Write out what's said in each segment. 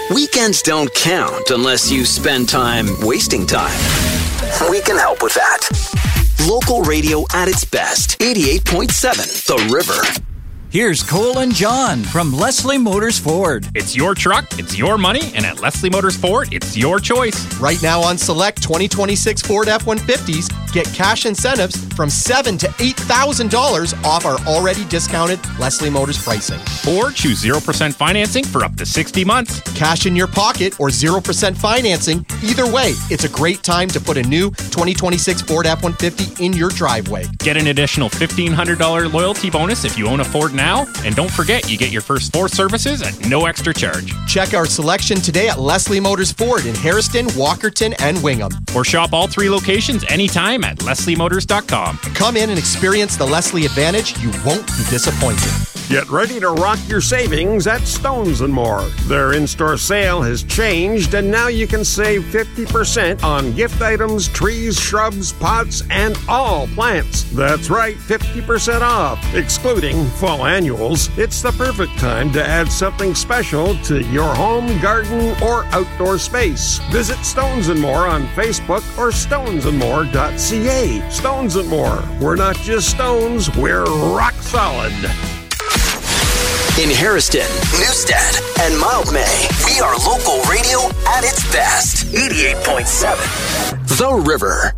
Weekends don't count unless you spend time wasting time. We can help with that. Local radio at its best. 88.7 The River. Here's Cole and John from Leslie Motors Ford. It's your truck, it's your money, and at Leslie Motors Ford, it's your choice. Right now on select 2026 Ford F-150s, get cash incentives from $7,000 to $8,000 off our already discounted Leslie Motors pricing. Or choose 0% financing for up to 60 months. Cash in your pocket or 0% financing. Either way, it's a great time to put a new 2026 Ford F-150 in your driveway. Get an additional $1,500 loyalty bonus if you own a Ford now. And don't forget, you get your first 4 services at no extra charge. Check our selection today at Leslie Motors Ford in Harrison, Walkerton, and Wingham. Or shop all 3 locations anytime at lesliemotors.com. Come in and experience the Leslie Advantage. You won't be disappointed. Get ready to rock your savings at Stones & More. Their in-store sale has changed, and now you can save 50% on gift items, trees, shrubs, pots, and all plants. That's right, 50% off, excluding fall annuals. It's the perfect time to add something special to your home, garden, or outdoor space. Visit Stones & More on Facebook or stonesandmore.ca. Stones & More. We're not just stones, we're rock solid. In Harrison, Newstead, and Mildmay, we are local radio at its best. 88.7 The River.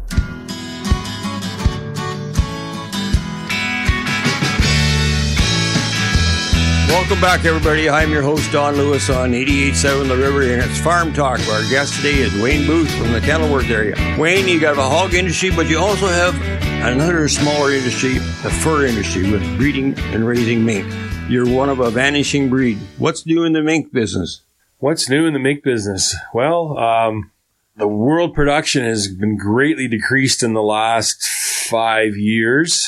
Welcome back, everybody. I'm your host, Don Lewis, on 88.7 The River, and it's Farm Talk. Our guest today is Wayne Booth from the Kenilworth area. Wayne, you got a hog industry, but you also have another smaller industry, the fur industry, with breeding and raising mink. You're one of a vanishing breed. What's new in the mink business? What's new in the mink business? Well, the world production has been greatly decreased in the last 5 years.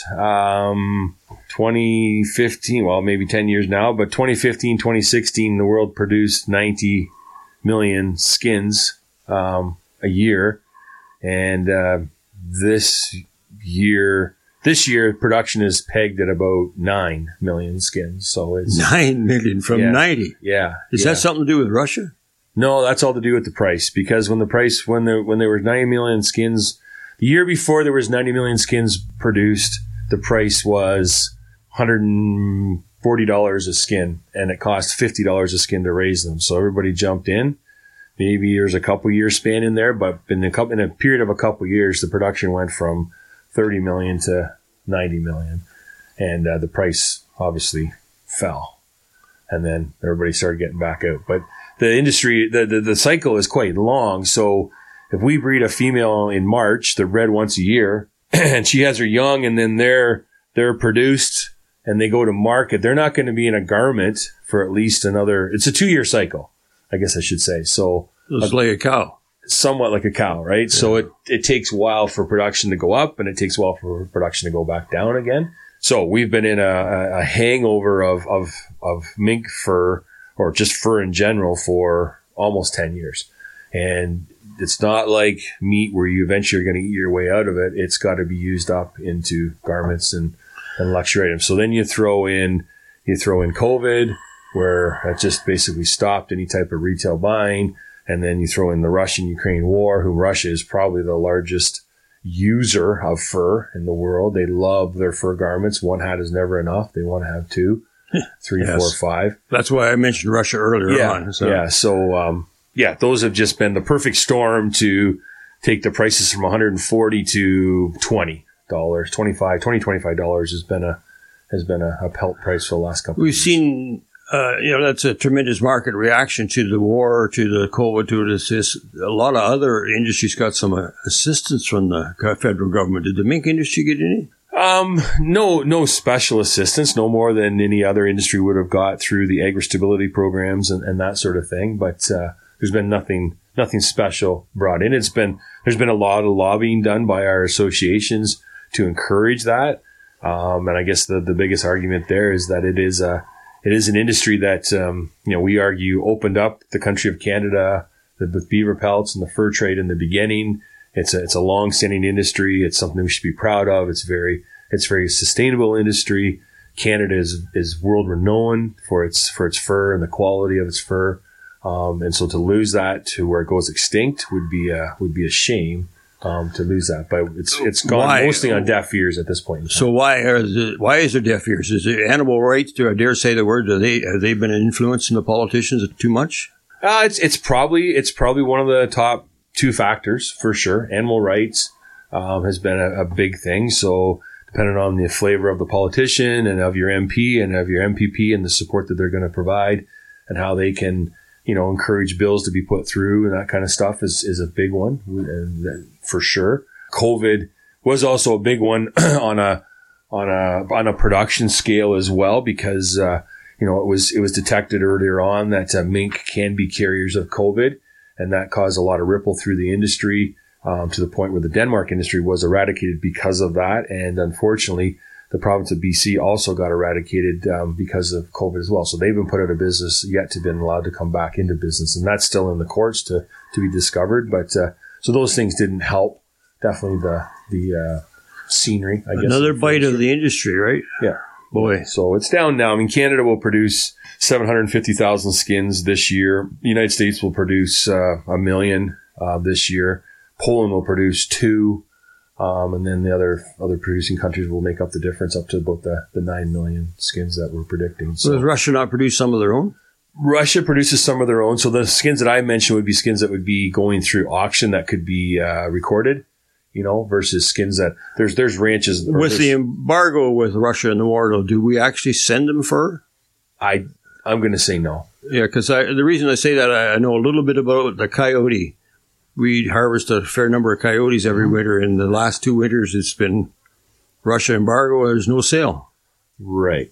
2015, well, maybe 10 years now, but 2015, 2016, the world produced 90 million skins a year. And this year, production is pegged at about 9 million skins. So it's 9 million from 90. Yeah. Is that something to do with Russia? No, that's all to do with the price. Because when there were 90 million skins, the year before there was 90 million skins produced, the price was $140 a skin, and it cost $50 a skin to raise them. So everybody jumped in. Maybe there's a couple years span in there, but in a period of a couple years, the production went from 30 million to 90 million. And the price obviously fell. And then everybody started getting back out. But the industry, the cycle is quite long. So if we breed a female in March, they're bred once a year, and she has her young, and then they're produced and they go to market, they're not going to be in a garment for at least it's a 2-year cycle, I guess I should say. So it's like a cow. Somewhat like a cow, right? Yeah. So it takes a while for production to go up, and it takes a while for production to go back down again. So we've been in a hangover of mink fur, or just fur in general, for almost 10 years. And it's not like meat where you eventually are going to eat your way out of it. It's got to be used up into garments and luxury items. So then you throw in COVID, where that just basically stopped any type of retail buying. And then you throw in the Russian-Ukraine war, who Russia is probably the largest user of fur in the world. They love their fur garments. One hat is never enough. They want to have 2, 3, yes. 4, 5. That's why I mentioned Russia earlier on. So. Yeah. So, those have just been the perfect storm to take the prices from $140 to $20, $25 has been a pelt price for the last couple of years. We've seen, that's a tremendous market reaction to the war, to the COVID, to this. A lot of other industries got some assistance from the federal government. Did the mink industry get any? No special assistance, no more than any other industry would have got through the agri-stability programs and that sort of thing. But, there's been nothing special brought in. There's been a lot of lobbying done by our associations to encourage that. And I guess the biggest argument there is that it is an industry that, we argue opened up the country of Canada with beaver pelts and the fur trade in the beginning. It's a long-standing industry. It's something we should be proud of. It's very sustainable industry. Canada is world renowned for its fur and the quality of its fur. And so to lose that to where it goes extinct would be a shame. To lose that, but it's gone mostly on deaf ears at this point in time. So why is there deaf ears? Is it animal rights? Do I dare say the word? Have they been influencing the politicians too much? It's probably one of the top two factors for sure. Animal rights has been a big thing. So depending on the flavor of the politician and of your MP and of your MPP and the support that they're going to provide and how they can, encourage bills to be put through and that kind of stuff is a big one for sure. COVID was also a big one on a production scale as well, because, it was detected earlier on that mink can be carriers of COVID, and that caused a lot of ripple through the industry, to the point where the Denmark industry was eradicated because of that. And unfortunately, the province of BC also got eradicated because of COVID as well. So they've been put out of business, yet to been allowed to come back into business. And that's still in the courts to be discovered. But so those things didn't help. Definitely the scenery, I guess. Another bite of the industry, right? Yeah. Boy. So it's down now. I mean, Canada will produce 750,000 skins this year. The United States will produce 1 million this year. Poland will produce 2. And then the other producing countries will make up the difference up to about the 9 million skins that we're predicting. So does Russia not produce some of their own? Russia produces some of their own. So the skins that I mentioned would be skins that would be going through auction that could be recorded, versus skins that there's ranches. With the embargo with Russia and the war, though, do we actually send them fur? I'm going to say no. Yeah, because the reason I say that, I know a little bit about the coyote. We harvest a fair number of coyotes every winter. In the last 2 winters, it's been Russia embargo. There's no sale. Right.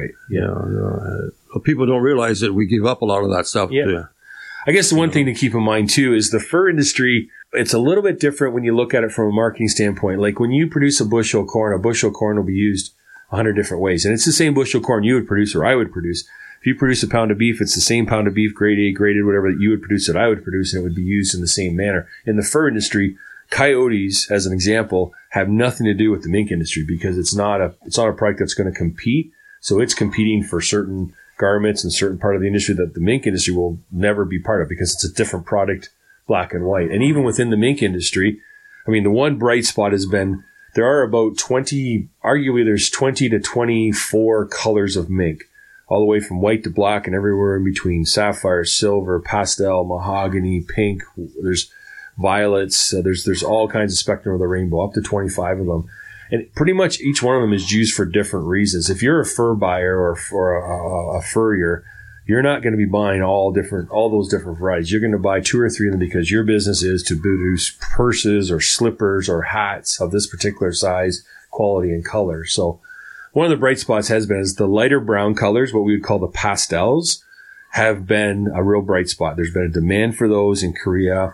Yeah. People don't realize that we give up a lot of that stuff. Yeah. I guess the one thing to keep in mind, too, is the fur industry, it's a little bit different when you look at it from a marketing standpoint. Like when you produce a bushel of corn will be used 100 different ways. And it's the same bushel of corn you would produce or I would produce. If you produce a pound of beef, it's the same pound of beef, grade A, graded, whatever that you would produce that I would produce, and it would be used in the same manner. In the fur industry, coyotes, as an example, have nothing to do with the mink industry because it's not a product that's going to compete. So it's competing for certain garments and certain part of the industry that the mink industry will never be part of because it's a different product, black and white. And even within the mink industry, I mean, the one bright spot has been there are about 20 to 24 colors of mink, all the way from white to black and everywhere in between: sapphire, silver, pastel, mahogany, pink. There's violets. There's all kinds of spectrum of the rainbow, up to 25 of them. And pretty much each one of them is used for different reasons. If you're a fur buyer or a furrier, you're not going to be buying all those different varieties. You're going to buy 2 or 3 of them because your business is to produce purses or slippers or hats of this particular size, quality, and color. So one of the bright spots has been is the lighter brown colors, what we would call the pastels, have been a real bright spot. There's been a demand for those in Korea.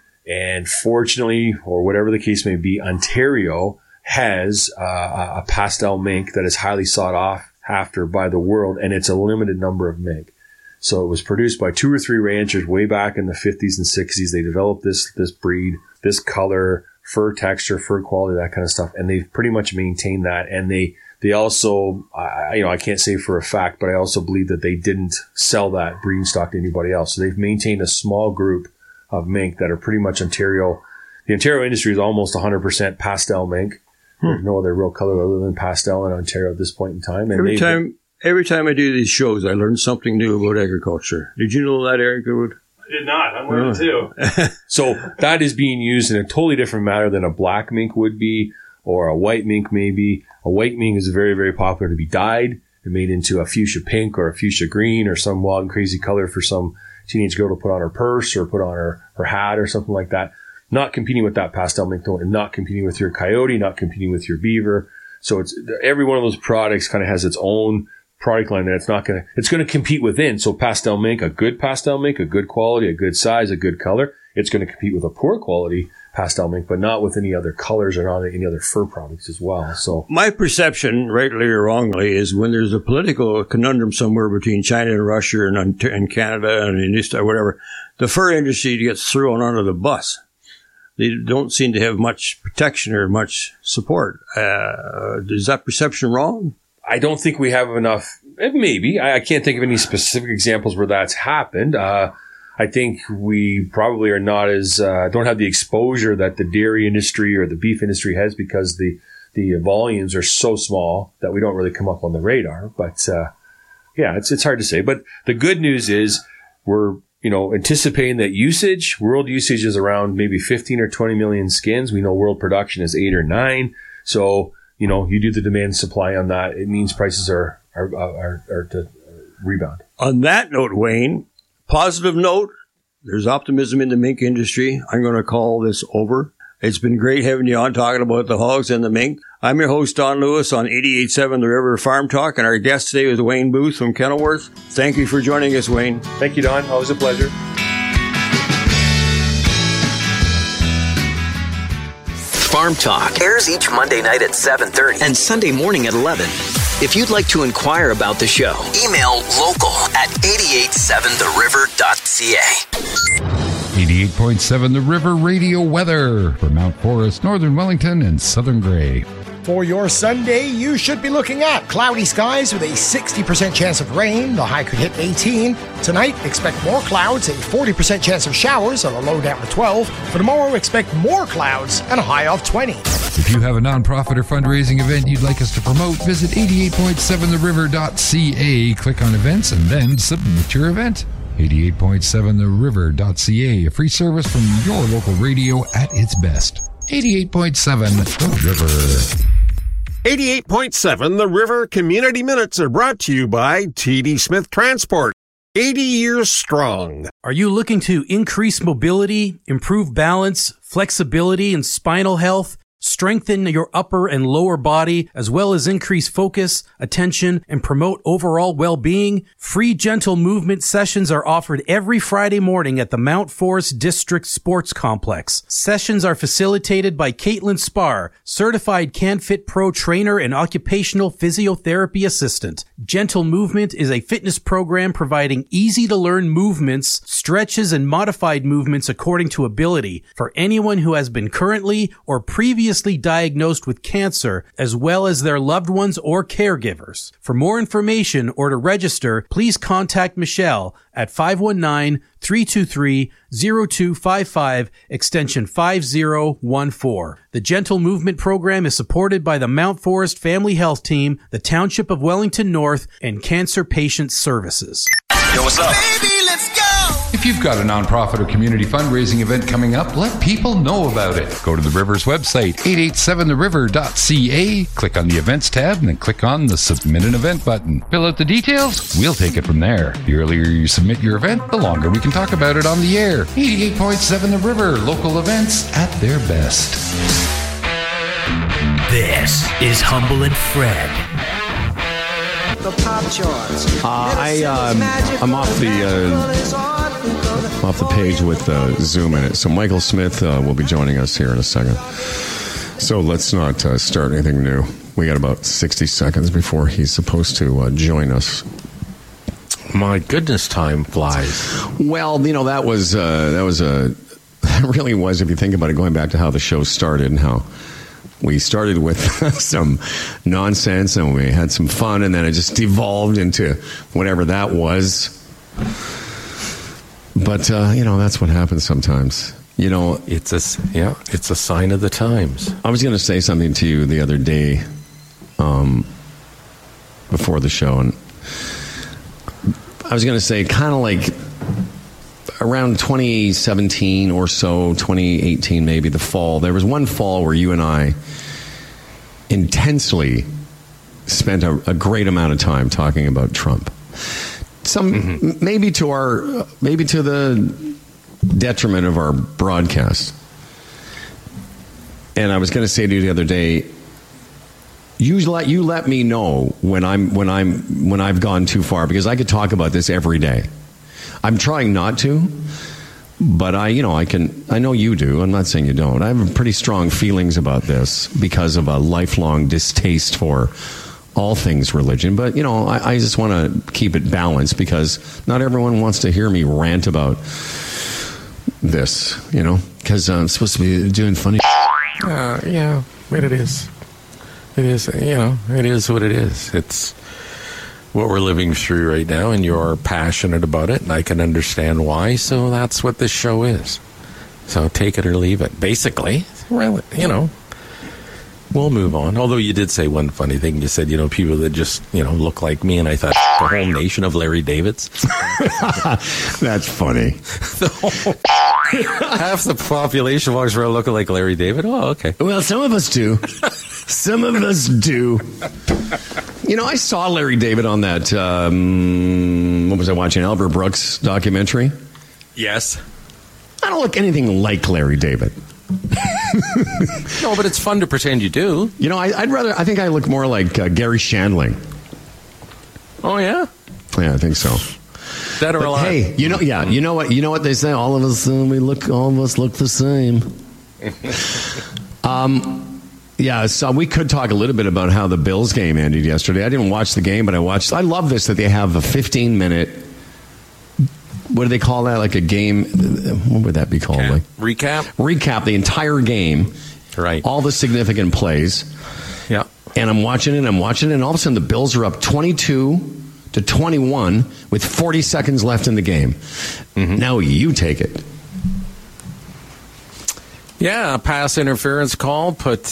And fortunately, or whatever the case may be, Ontario has a pastel mink that is highly sought after by the world, and it's a limited number of mink. So it was produced by 2 or 3 ranchers way back in the 50s and 60s. They developed this breed, this color, fur texture, fur quality, that kind of stuff, and they've pretty much maintained that. And they also, I can't say for a fact, but I also believe that they didn't sell that breeding stock to anybody else. So they've maintained a small group of mink that are pretty much Ontario. The Ontario industry is almost 100% pastel mink. There's no other real color other than pastel in Ontario at this point in time. And every time I do these shows, I learn something new about agriculture. Did you know that, Eric? I did not. I'm learning too. So that is being used in a totally different manner than a black mink would be, or a white mink maybe. A white mink is very, very popular to be dyed and made into a fuchsia pink or a fuchsia green or some wild and crazy color for some teenage girl to put on her purse or put on her hat or something like that. Not competing with that pastel mink tone, and not competing with your coyote, not competing with your beaver. So it's every one of those products kind of has its own product line that it's going to compete within. So pastel mink, a good quality, a good size, a good color, it's going to compete with a poor quality pastel mink, but not with any other colors or not any other fur products as well. So my perception, rightly or wrongly, is when there's a political conundrum somewhere between China and Russia and Canada and whatever, the fur industry gets thrown under the bus. They don't seem to have much protection or much support. Is that perception wrong? I don't think we have enough. Maybe. I can't think of any specific examples where that's happened. I think we probably are not as don't have the exposure that the dairy industry or the beef industry has, because the volumes are so small that we don't really come up on the radar. But yeah, it's hard to say. But the good news is we're anticipating that world usage is around maybe 15 or 20 million skins. We know world production is 8 or 9. So, you do the demand supply on that. It means prices are to rebound. On that note, Wayne, positive note, there's optimism in the mink industry. I'm going to call this over. It's been great having you on talking about the hogs and the mink. I'm your host, Don Lewis, on 88.7 The River Farm Talk, and our guest today is Wayne Booth from Kenilworth. Thank you for joining us, Wayne. Thank you, Don. Always a pleasure. Farm Talk airs each Monday night at 7:30 and Sunday morning at 11. If you'd like to inquire about the show, email local@887theriver.ca. 88.7 The River Radio weather for Mount Forest, Northern Wellington, and Southern Grey. For your Sunday, you should be looking at cloudy skies with a 60% chance of rain. The high could hit 18. Tonight, expect more clouds, a 40% chance of showers, and a low down to 12. For tomorrow, expect more clouds and a high of 20. If you have a nonprofit or fundraising event you'd like us to promote, visit 88.7theriver.ca, click on events, and then submit your event. 88.7theriver.ca, a free service from your local radio at its best. 88.7 The River. 88.7 The River Community Minutes are brought to you by TD Smith Transport. 80 years strong. Are you looking to increase mobility, improve balance, flexibility, and spinal health? Strengthen your upper and lower body, as well as increase focus, attention, and promote overall well-being? Free gentle movement sessions are offered every Friday morning at the Mount Forest District Sports Complex. Sessions are facilitated by Caitlin Spar, certified CanFit Pro trainer and occupational physiotherapy assistant. Gentle Movement is a fitness program providing easy-to-learn movements, stretches, and modified movements according to ability for anyone who has been currently or previously diagnosed with cancer, as well as their loved ones or caregivers. For more information or to register, please contact Michelle at 519-323-0255, extension 5014. The Gentle Movement Program is supported by the Mount Forest Family Health Team, the Township of Wellington North, and Cancer Patient Services. Yo, what's up? Baby, let's go! If you've got a nonprofit or community fundraising event coming up, let people know about it. Go to the River's website, 887theriver.ca, click on the Events tab, and then click on the Submit an Event button. Fill out the details, we'll take it from there. The earlier you submit your event, the longer we can talk about it on the air. 88.7 The River, local events at their best. This is Humble and Fred. The pop charts. I'm off the page with Zoom in it. So Michael Smith will be joining us here in a second. So let's not start anything new. We got about 60 seconds before he's supposed to join us. My goodness, time flies. Well, that really was, if you think about it, going back to how the show started and how we started with some nonsense and we had some fun, and then it just devolved into whatever that was. But that's what happens sometimes. It's a sign of the times. I was going to say something to you the other day, before the show, and I was going to say kind of like around 2017 or so, 2018 maybe, the fall. There was one fall where you and I intensely spent a great amount of time talking about Trump. Maybe to the detriment of our broadcast. And I was going to say to you the other day, you let me know when I've gone too far, because I could talk about this every day. I'm trying not to, but I know you do. I'm not saying you don't. I have pretty strong feelings about this because of a lifelong distaste for all things religion. But, I just want to keep it balanced, because not everyone wants to hear me rant about this, because I'm supposed to be doing funny. But it is. It is, it is what it is. It's what we're living through right now, and you're passionate about it, and I can understand why. So that's what this show is. So take it or leave it. Basically, well, we'll move on. Although you did say one funny thing. You said, people that just, look like me, and I thought the whole nation of Larry Davids. That's funny. Half the population walks around looking like Larry David. Oh, okay. Well, some of us do. Some of us do. I saw Larry David on that, what was I watching, Albert Brooks documentary? Yes. I don't look anything like Larry David. No, but it's fun to pretend you do. I think I look more like Gary Shandling. Oh, yeah? Yeah, I think so. That or a lot. Hey, you know what they say? All of us look the same. Yeah, so we could talk a little bit about how the Bills game ended yesterday. I didn't watch the game, but I love this, that they have a 15-minute, what do they call that? Like a game, what would that be called? Recap? Recap the entire game. Right. All the significant plays. Yeah. And I'm watching it, and all of a sudden the Bills are up 22-21 with 40 seconds left in the game. Mm-hmm. Now you take it. Yeah, a pass interference call put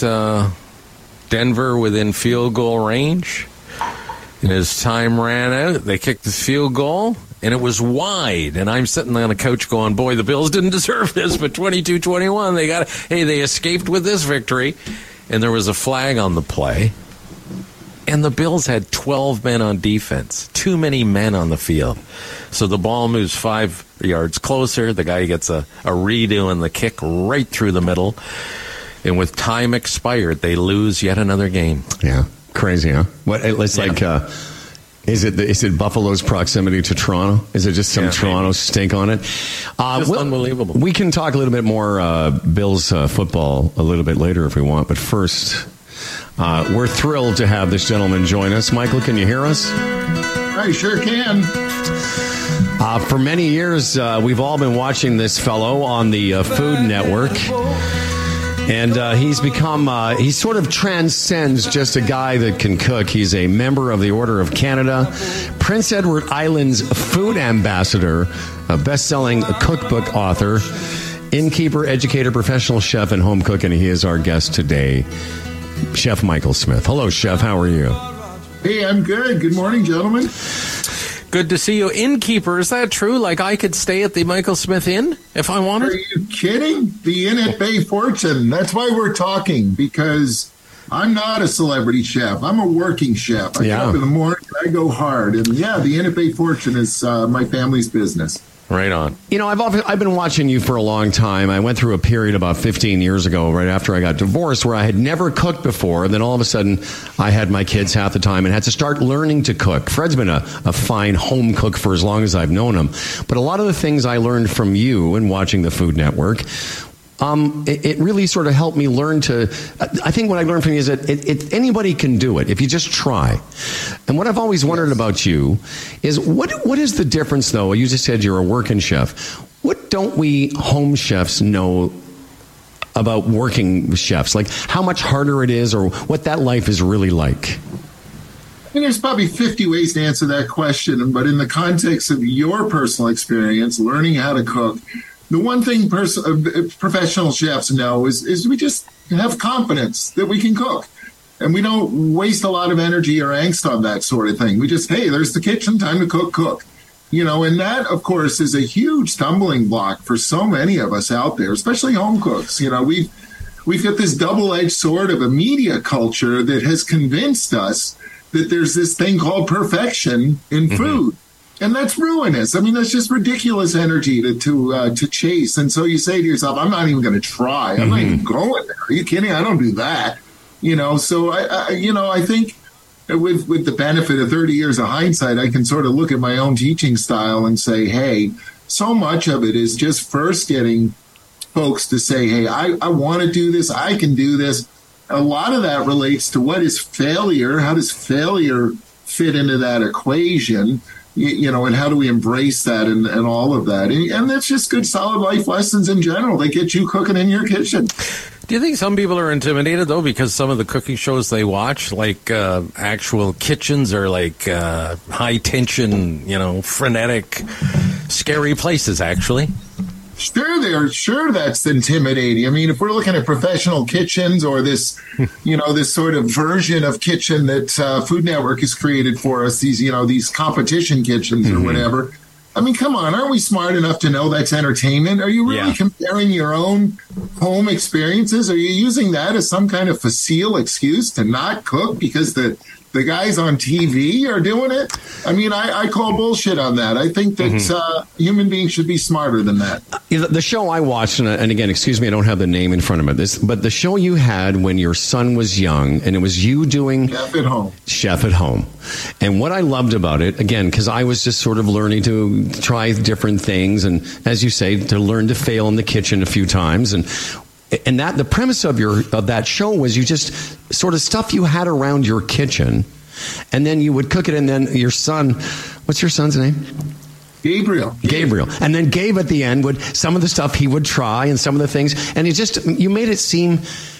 Denver within field goal range. And as time ran out, they kicked the field goal, and it was wide. And I'm sitting on the couch going, boy, the Bills didn't deserve this, but 22-21, they escaped with this victory. And there was a flag on the play. And the Bills had 12 men on defense. Too many men on the field. So the ball moves 5 yards closer. The guy gets a redo and the kick right through the middle. And with time expired, they lose yet another game. Yeah. Crazy, huh? It's like, is it Buffalo's proximity to Toronto? Is it just some Toronto stink on it? Unbelievable. We can talk a little bit more Bills football a little bit later if we want. But first, we're thrilled to have this gentleman join us. Michael, can you hear us? I sure can. For many years, we've all been watching this fellow on the Food Network. And he's become, he sort of transcends just a guy that can cook. He's a member of the Order of Canada, Prince Edward Island's food ambassador, a best-selling cookbook author, innkeeper, educator, professional chef, and home cook. And he is our guest today, Chef Michael Smith. Hello, Chef. How are you? Hey, I'm good. Good morning, gentlemen. Good to see you. Innkeeper, is that true? Like I could stay at the Michael Smith Inn if I wanted? Are you kidding? The Inn at Bay Fortune. That's why we're talking, because I'm not a celebrity chef. I'm a working chef. I get up in the morning, I go hard. And the Inn at Bay Fortune is my family's business. Right on. I've been watching you for a long time. I went through a period about 15 years ago, right after I got divorced, where I had never cooked before. And then all of a sudden, I had my kids half the time and had to start learning to cook. Fred's been a fine home cook for as long as I've known him. But a lot of the things I learned from you and watching the Food Network, it really sort of helped me learn to. I think what I learned from you is that anybody can do it if you just try. And what I've always wondered about you is what is the difference, though? You just said you're a working chef. What don't we home chefs know about working chefs? Like how much harder it is, or what that life is really like? There's probably 50 ways to answer that question, but in the context of your personal experience, learning how to cook, the one thing professional chefs know is we just have confidence that we can cook. And we don't waste a lot of energy or angst on that sort of thing. We just, hey, there's the kitchen, time to cook. And that, of course, is a huge stumbling block for so many of us out there, especially home cooks. We've got this double-edged sword of a media culture that has convinced us that there's this thing called perfection in food. And that's ruinous. I mean, that's just ridiculous energy to chase. And so you say to yourself, I'm not even going to try. I'm not even going there. Are you kidding? I don't do that. So I think with the benefit of 30 years of hindsight, I can sort of look at my own teaching style and say, hey, so much of it is just first getting folks to say, hey, I want to do this. I can do this. A lot of that relates to what is failure? How does failure fit into that equation? And how do we embrace that and all of that? And that's just good, solid life lessons in general. They get you cooking in your kitchen. Do you think some people are intimidated, though, because some of the cooking shows they watch, like actual kitchens or like high-tension, frenetic, scary places, actually? Sure, that's intimidating. I mean, if we're looking at professional kitchens or this, this sort of version of kitchen that Food Network has created for us, these competition kitchens or whatever. I mean, come on, aren't we smart enough to know that's entertainment? Are you really comparing your own home experiences? Are you using that as some kind of facile excuse to not cook because the guys on TV are doing it? I mean, I call bullshit on that. I think that human beings should be smarter than that. The show I watched, and again, excuse me, I don't have the name in front of me, but the show you had when your son was young, and it was you doing Chef at Home. And what I loved about it, again, because I was just sort of learning to try different things, and as you say, to learn to fail in the kitchen a few times, and that the premise of that show was you just sort of stuff you had around your kitchen, and then you would cook it, and then your son, what's your son's name? Gabriel. And then Gabe at the end would, some of the stuff he would try and some of the things, and you made it seem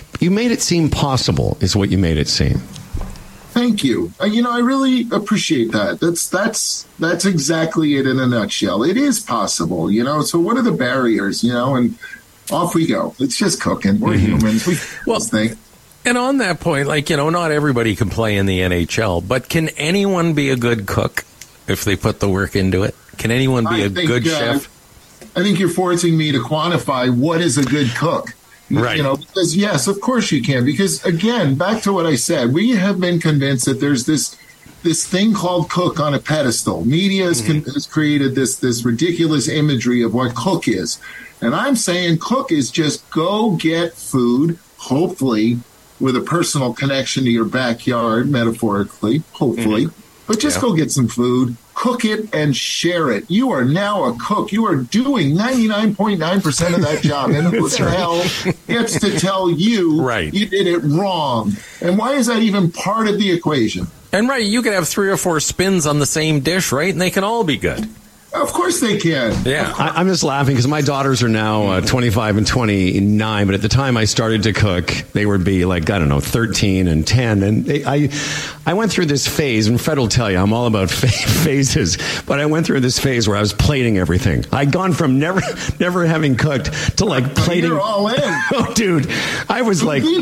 possible is what you made it seem. Thank you. I really appreciate that. That's exactly it in a nutshell. It is possible, so what are the barriers, and off we go. It's just cooking. We're humans. We think. And on that point, not everybody can play in the NHL, but can anyone be a good cook if they put the work into it? Can anyone be a good chef? I think you're forcing me to quantify what is a good cook. Right. Because yes, of course you can. Because again, back to what I said, we have been convinced that there's this thing called cook on a pedestal. Media has created this ridiculous imagery of what cook is. And I'm saying cook is just go get food, hopefully with a personal connection to your backyard, metaphorically, hopefully. But just go get some food, cook it, and share it. You are now a cook. You are doing 99.9% of that job. And who the hell gets to tell you you did it wrong? And why is that even part of the equation? And you could have 3 or 4 spins on the same dish, right? And they can all be good. Of course they can. Yeah. I'm just laughing because my daughters are now 25 and 29, but at the time I started to cook, they would be 13 and 10. And I went through this phase, and Fred will tell you, I'm all about phases, but I went through this phase where I was plating everything. I'd gone from never having cooked to plating. You're all in. Oh, dude. I was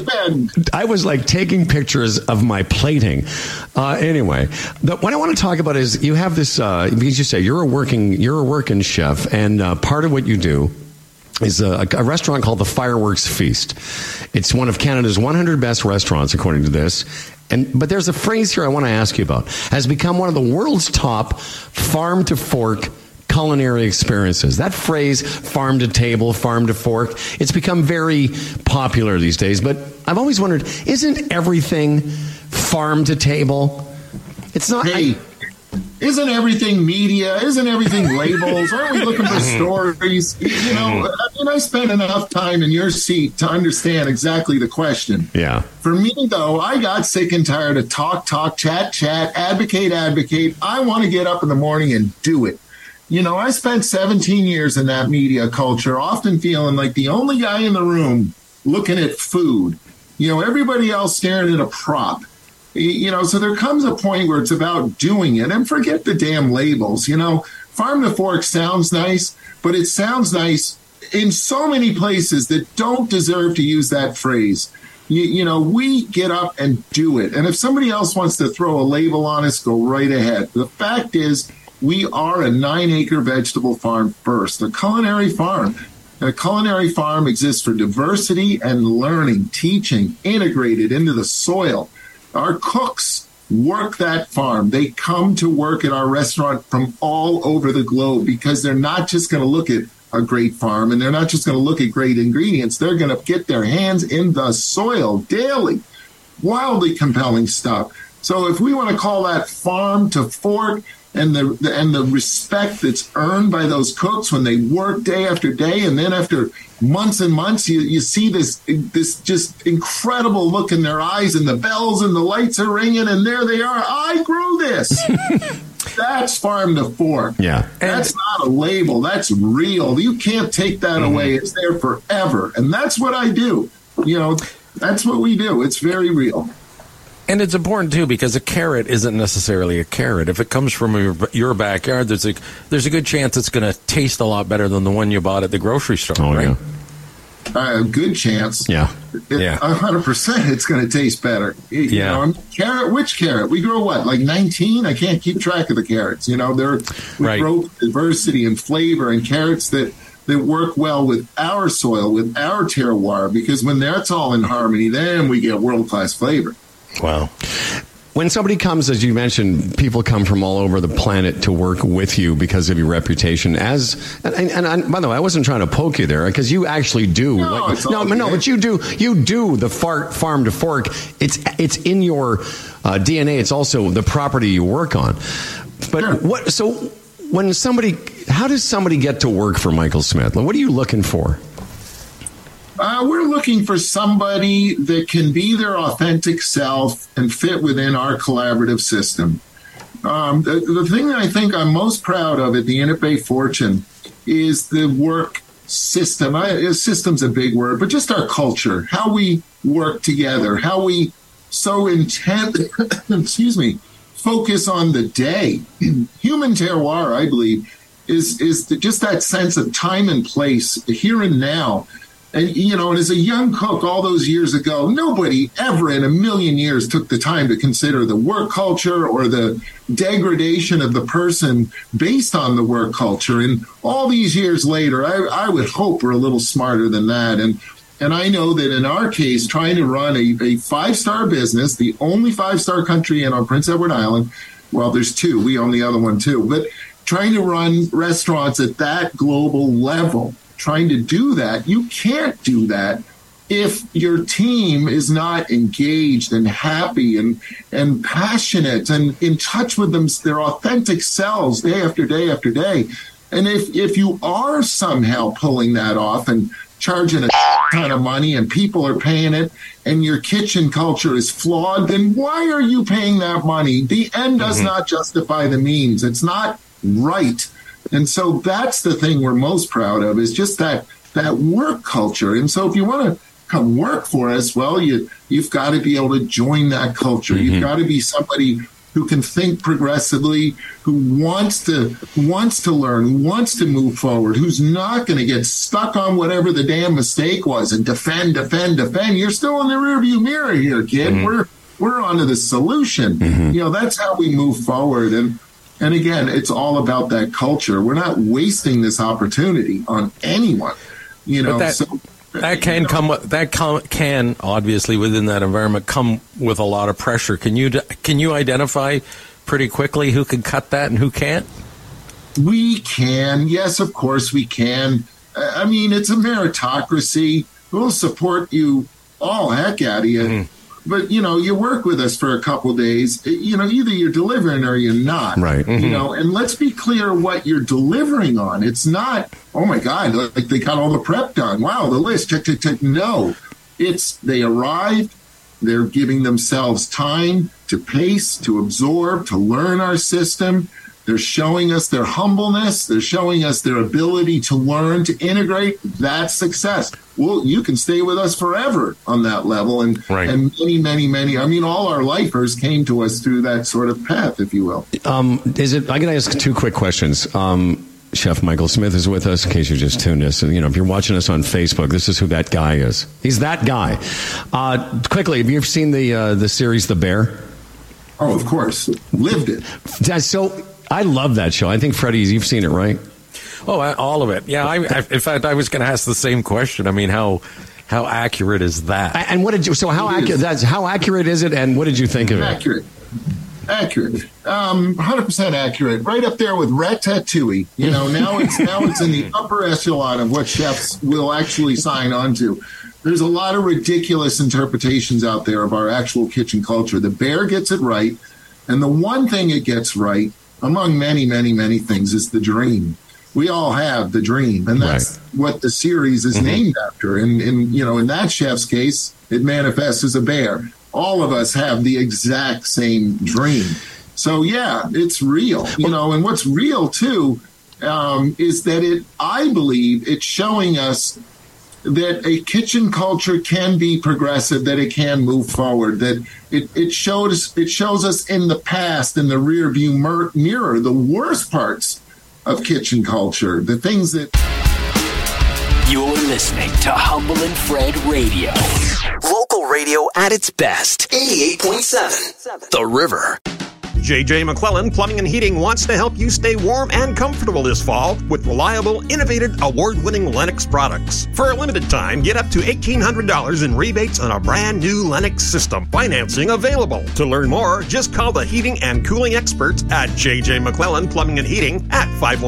taking pictures of my plating. Anyway, what I want to talk about is you have this, because you say you're a working chef, and part of what you do is a restaurant called the Fireworks Feast. It's one of Canada's 100 best restaurants, according to this. But there's a phrase here I want to ask you about. Has become one of the world's top farm-to-fork culinary experiences. That phrase, farm to table, farm to fork, it's become very popular these days. But I've always wondered, isn't everything farm to table? It's not... Hey. Isn't everything media? Isn't everything labels? Aren't we looking for stories? I spent enough time in your seat to understand exactly the question. Yeah. For me, though, I got sick and tired of talk, chat, advocate. I want to get up in the morning and do it. I spent 17 years in that media culture, often feeling like the only guy in the room looking at food. Everybody else staring at a prop. So there comes a point where it's about doing it, and forget the damn labels. Farm to fork sounds nice, but it sounds nice in so many places that don't deserve to use that phrase. We get up and do it. And if somebody else wants to throw a label on us, go right ahead. The fact is, we are a 9-acre vegetable farm first, a culinary farm. A culinary farm exists for diversity and learning, teaching, integrated into the soil. Our cooks work that farm. They come to work at our restaurant from all over the globe because they're not just going to look at a great farm and they're not just going to look at great ingredients. They're going to get their hands in the soil daily. Wildly compelling stuff. So if we want to call that farm to fork and the respect that's earned by those cooks when they work day after day, and then after months and months, you see this just incredible look in their eyes, and the bells and the lights are ringing, and there they are. I grew this. That's farm to fork. Yeah. That's not a label. That's real. You can't take that away. It's there forever. And that's what I do. That's what we do. It's very real. And it's important, too, because a carrot isn't necessarily a carrot. If it comes from your backyard, there's a good chance it's going to taste a lot better than the one you bought at the grocery store, right? Yeah. A good chance. Yeah. 100% it's going to taste better. Carrot, which carrot? We grow what, like 19? I can't keep track of the carrots. We grow diversity and flavor and carrots that work well with our soil, with our terroir, because when that's all in harmony, then we get world-class flavor. Wow. When somebody comes, as you mentioned, people come from all over the planet to work with you because of your reputation. And by the way, I wasn't trying to poke you there, because you actually do. But you do the farm to fork. It's in your DNA. It's also the property you work on. But how does somebody get to work for Michael Smith? What are you looking for? We're looking for somebody that can be their authentic self and fit within our collaborative system. The thing that I think I'm most proud of at the Enoch Bay Fortune is the work system. System's a big word, but just our culture, how we work together, how we so focus on the day. Human terroir, I believe, is just that sense of time and place, here and now. And, and as a young cook all those years ago, nobody ever in a million years took the time to consider the work culture or the degradation of the person based on the work culture. And all these years later, I would hope we're a little smarter than that. And I know that in our case, trying to run a five-star business, the only five-star country on Prince Edward Island, well, there's two. We own the other one too. But trying to run restaurants at that global level, trying to do that, you can't do that if your team is not engaged and happy and passionate and in touch with their authentic selves day after day after day. And if you are somehow pulling that off and charging a ton of money and people are paying it and your kitchen culture is flawed, then why are you paying that money? The end does not justify the means. It's not right. And so that's the thing we're most proud of, is just that work culture. And so if you want to come work for us, well, you've got to be able to join that culture. You've got to be somebody who can think progressively, who wants to learn, who wants to move forward, who's not going to get stuck on whatever the damn mistake was and defend. You're still in the rearview mirror here, kid. We're onto the solution. That's how we move forward. And again, it's all about that culture. We're not wasting this opportunity on anyone. That can obviously within that environment come with a lot of pressure. Can you identify pretty quickly who can cut that and who can't? We can. Yes, of course we can. I mean, it's a meritocracy. We'll support you all heck out of you. But, you work with us for a couple days, either you're delivering or you're not. Right. And let's be clear what you're delivering on. It's not, oh, my God, like they got all the prep done. Wow, the list, check. No, it's they arrived. They're giving themselves time to pace, to absorb, to learn our system. They're showing us their humbleness. They're showing us their ability to learn, to integrate. That's success. Well, you can stay with us forever on that level. And many, I mean, all our lifers came to us through that sort of path, if you will. I got to ask two quick questions. Chef Michael Smith is with us, in case you just tuned us. And, if you're watching us on Facebook, this is who that guy is. He's that guy. Quickly, have you ever seen the series The Bear? Oh, of course. Lived it. So I love that show. I think, Freddie, you've seen it, right? Oh, all of it. Yeah. In fact, I was going to ask the same question. I mean, how accurate is that? And what did you? So how accurate is it? And what did you think of it? Accurate. 100% accurate. Right up there with Ratatouille. Now it's in the upper echelon of what chefs will actually sign on to. There's a lot of ridiculous interpretations out there of our actual kitchen culture. The Bear gets it right, and the one thing it gets right, among many, many, many things, is the dream. We all have the dream, and that's what the series is named after. And in that chef's case, it manifests as a bear. All of us have the exact same dream. So yeah, it's real. And what's real too is that I believe it's showing us that a kitchen culture can be progressive, that it can move forward, that it shows us in the past, in the rear view mirror, the worst parts of kitchen culture, the things that... You're listening to Humble and Fred Radio. Local radio at its best. 88.7 The River. J.J. McClellan Plumbing and Heating wants to help you stay warm and comfortable this fall with reliable, innovative, award-winning Lennox products. For a limited time, get up to $1,800 in rebates on a brand new Lennox system. Financing available. To learn more, just call the heating and cooling experts at J.J. McClellan Plumbing and Heating at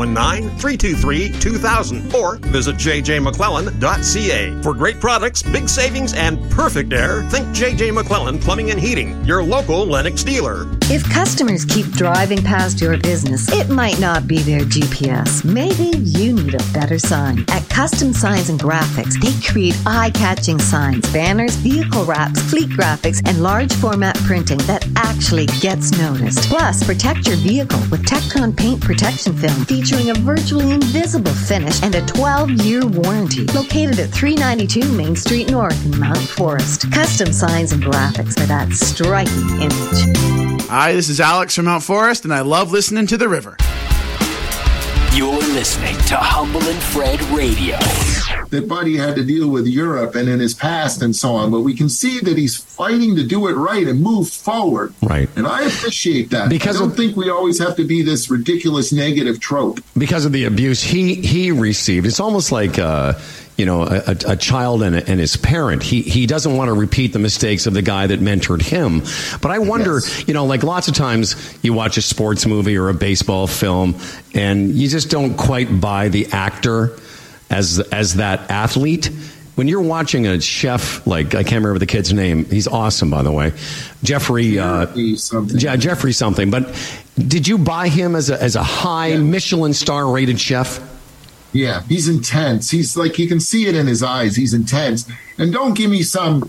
519-323-2000 or visit jjmcclellan.ca. For great products, big savings, and perfect air, think J.J. McClellan Plumbing and Heating, your local Lennox dealer. If customers keep driving past your business, it might not be their GPS. Maybe you need a better sign. At Custom Signs and Graphics, they create eye-catching signs, banners, vehicle wraps, fleet graphics, and large format printing that actually gets noticed. Plus, protect your vehicle with Tecton paint protection film featuring a virtually invisible finish and a 12-year warranty. Located at 392 Main Street North in Mount Forest. Custom Signs and Graphics for that striking image. Hi, this is Alex from Mount Forest, and I love listening to The River. You're listening to Humble and Fred Radio. That Buddy had to deal with Europe and in his past and so on, but we can see that he's fighting to do it right and move forward. Right. And I appreciate that. Because I don't think we always have to be this ridiculous negative trope. Because of the abuse he received. It's almost like... a child and his parent. He doesn't want to repeat the mistakes of the guy that mentored him. But I wonder, like lots of times you watch a sports movie or a baseball film and you just don't quite buy the actor as that athlete. When you're watching a chef, like, I can't remember the kid's name. He's awesome, by the way. Jeffrey something. But did you buy him as a high Michelin star rated chef? Yeah, he's intense. He's like, you can see it in his eyes. He's intense. And don't give me some,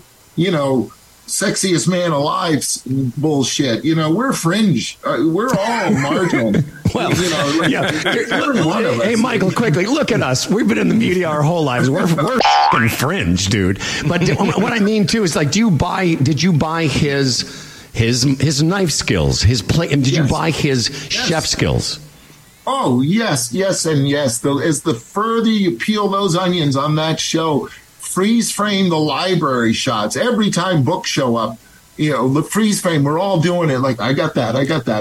sexiest man alive bullshit. We're fringe. We're all marginal. Well, hey, Michael, quickly, look at us. We've been in the media our whole lives. We're f***ing fringe, dude. But what I mean, too, is like, did you buy his knife skills, his plate, and did you buy his chef skills? Oh, yes, and yes. As the further you peel those onions on that show, freeze frame the library shots. Every time books show up, the freeze frame, we're all doing it. Like, I got that. I got that.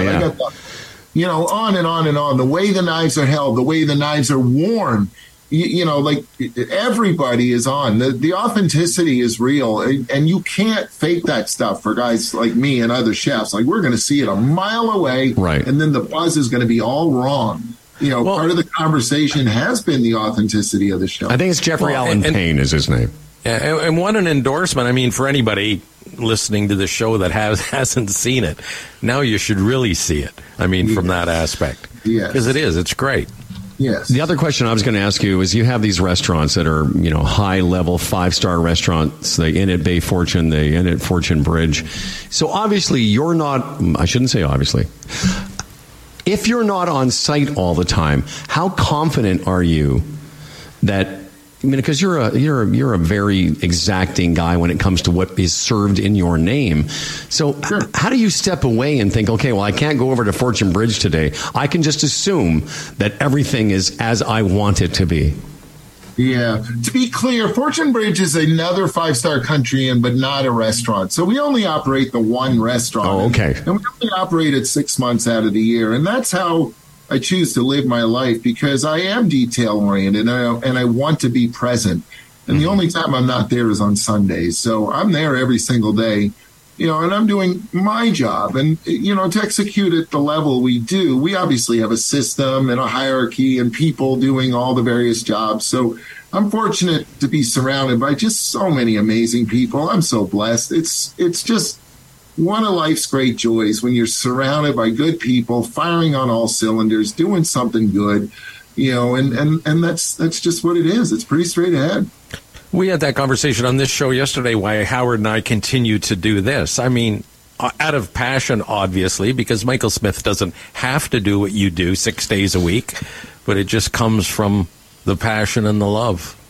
On and on and on. The way the knives are held, the way the knives are worn. Like everybody is on. The authenticity is real, and you can't fake that stuff for guys like me and other chefs. Like, we're going to see it a mile away, right? And then the buzz is going to be all wrong. Part of the conversation has been the authenticity of the show. I think it's Jeffrey Allen Payne is his name. Yeah, and what an endorsement. I mean, for anybody listening to the show that hasn't seen it, now you should really see it. I mean, from that aspect. Yeah. Because it's great. Yes. The other question I was going to ask you is, you have these restaurants that are, high-level 5-star restaurants. The Inn at Bay Fortune, the Inn at Fortune Bridge. So obviously you're not, I shouldn't say obviously. If you're not on site all the time, how confident are you that, because you're a very exacting guy when it comes to what is served in your name. So how do you step away and think, okay, well, I can't go over to Fortune Bridge today. I can just assume that everything is as I want it to be. Yeah. To be clear, Fortune Bridge is another 5-star country inn, but not a restaurant. So we only operate the one restaurant. Oh, okay. And we only operate it 6 months out of the year. And that's how I choose to live my life, because I am detail-oriented and I want to be present. And the only time I'm not there is on Sundays. So I'm there every single day, and I'm doing my job. And, to execute at the level we do, we obviously have a system and a hierarchy and people doing all the various jobs. So I'm fortunate to be surrounded by just so many amazing people. I'm so blessed. It's just one of life's great joys when you're surrounded by good people, firing on all cylinders, doing something good, and that's just what it is. It's pretty straight ahead. We had that conversation on this show yesterday, why Howard and I continue to do this. I mean, out of passion, obviously, because Michael Smith doesn't have to do what you do 6 days a week, but it just comes from the passion and the love.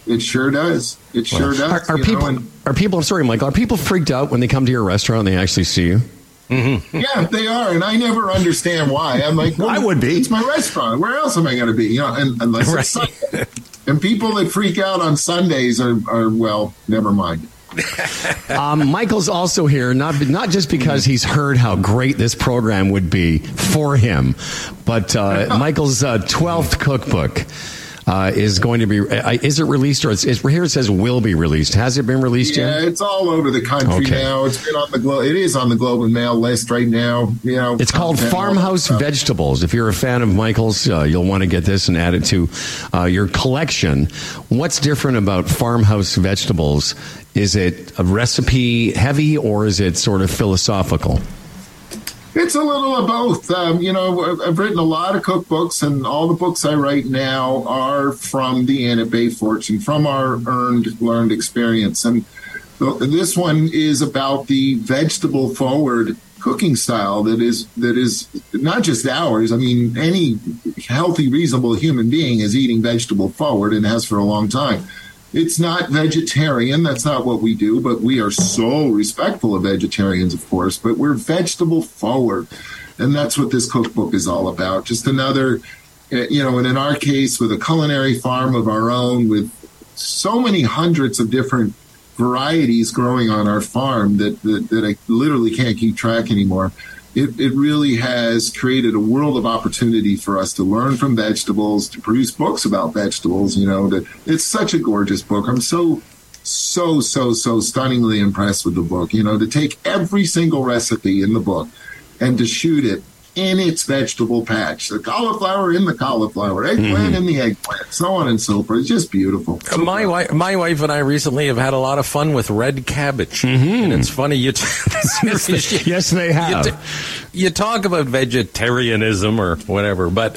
It sure does. It sure does. Are people? Sorry, Michael. Are people freaked out when they come to your restaurant and they actually see you? Mm-hmm. Yeah, they are, and I never understand why. I'm like, well, I would be. It's my restaurant. Where else am I going to be? Unless it's Sunday. And people that freak out on Sundays are well, never mind. Michael's also here, not just because he's heard how great this program would be for him, but Michael's 12th cookbook is going to be. Is it released, or here it says will be released? Has it been released yet? Yeah, it's all over the country now. It's been on the Globe. It is on the Globe and Mail list right now. It's called Farmhouse Vegetables. If you're a fan of Michael's, you'll want to get this and add it to your collection. What's different about Farmhouse Vegetables? Is it a recipe heavy, or is it sort of philosophical? It's a little of both. I've written a lot of cookbooks, and all the books I write now are from the Anna Bay Fortune, from our learned experience. And this one is about the vegetable-forward cooking style that is not just ours. I mean, any healthy, reasonable human being is eating vegetable-forward and has for a long time. It's not vegetarian. That's not what we do, but we are so respectful of vegetarians, of course, but we're vegetable forward. And that's what this cookbook is all about. Just another, and in our case, with a culinary farm of our own, with so many hundreds of different varieties growing on our farm that I literally can't keep track anymore. It really has created a world of opportunity for us to learn from vegetables, to produce books about vegetables. It's such a gorgeous book. I'm so stunningly impressed with the book. To take every single recipe in the book and to shoot it in its vegetable patch, the cauliflower in the cauliflower, eggplant in the eggplant, so on and so forth. It's just beautiful. My wife and I recently have had a lot of fun with red cabbage, and it's funny. Yes, they have. You talk about vegetarianism or whatever, but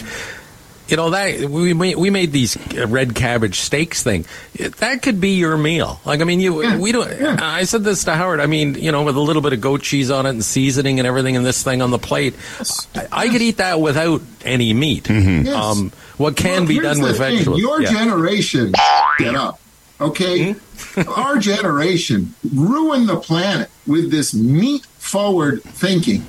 that we made these red cabbage steaks thing. That could be your meal. Like, I mean, we don't. Yeah. I said this to Howard. I mean, with a little bit of goat cheese on it and seasoning and everything, and this thing on the plate, I could eat that without any meat. Mm-hmm. Yes. What can be done with vegetables? Your generation, get up, okay? Mm-hmm. Our generation ruined the planet with this meat-forward thinking,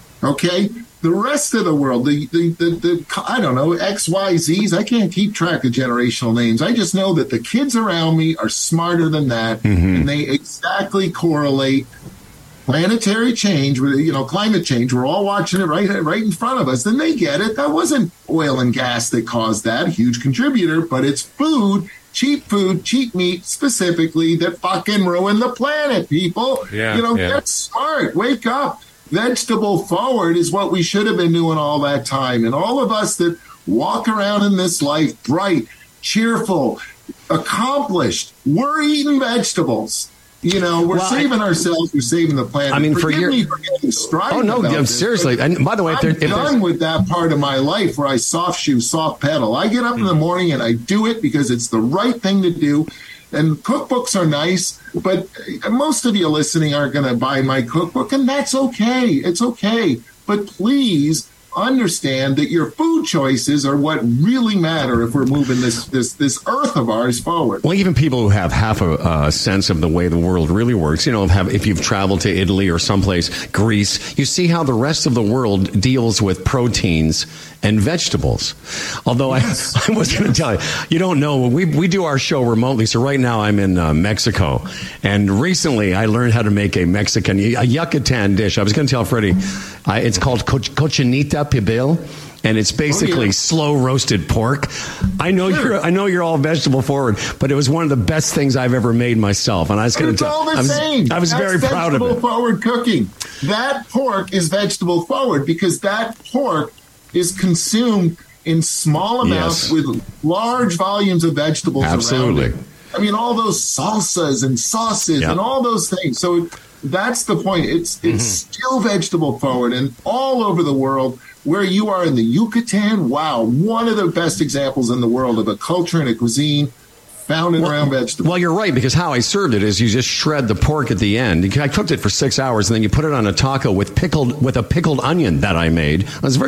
okay? The rest of the world, the I don't know, XYZs, I can't keep track of generational names. I just know that the kids around me are smarter than that, and they exactly correlate planetary change with, climate change. We're all watching it right in front of us. Then they get it. That wasn't oil and gas that caused that, a huge contributor, but it's food, cheap meat specifically, that fucking ruined the planet, people. Get smart, wake up. Vegetable forward is what we should have been doing all that time. And all of us that walk around in this life bright, cheerful, accomplished, we're eating vegetables. We're saving ourselves, we're saving the planet. I mean, Forgive me for getting strident. Oh, no, seriously. And by the way, I'm done with that part of my life where I soft pedal. I get up in the morning and I do it because it's the right thing to do. And cookbooks are nice, but most of you listening aren't going to buy my cookbook, and that's okay. It's okay. But please understand that your food choices are what really matter if we're moving this earth of ours forward. Well, even people who have half a sense of the way the world really works, if you've traveled to Italy or someplace, Greece, you see how the rest of the world deals with proteins and vegetables. Although I was going to tell you, you don't know, we do our show remotely. So right now I'm in Mexico. And recently I learned how to make a Yucatan dish. I was going to tell Freddie, it's called cochinita pibil. And it's basically slow roasted pork. I know you're all vegetable forward, but it was one of the best things I've ever made myself. And I was going to tell you, I was very proud of it. Vegetable forward cooking. That pork is vegetable forward because that pork is consumed in small amounts with large volumes of vegetables around it. I mean, all those salsas and sauces and all those things. So that's the point. It's still vegetable forward, and all over the world. Where you are in the Yucatan, wow, one of the best examples in the world of a culture and a cuisine founded around vegetables. Well, you're right, because how I served it is you just shred the pork at the end. I cooked it for 6 hours, and then you put it on a taco with a pickled onion that I made. It was very